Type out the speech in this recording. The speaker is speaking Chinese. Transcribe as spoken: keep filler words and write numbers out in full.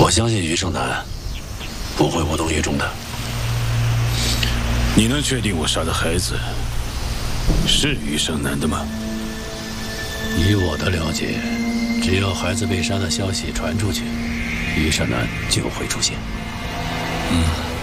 我相信余胜男不会无动于衷的。 你能确定我杀的孩子是余胜男的吗？ 以我的了解，只要孩子被杀的消息传出去，余胜男就会出现。 嗯。